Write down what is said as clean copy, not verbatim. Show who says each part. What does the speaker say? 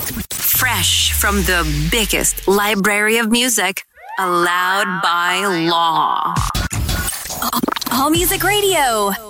Speaker 1: Fresh from the biggest library of music, allowed by law. All Music Radio.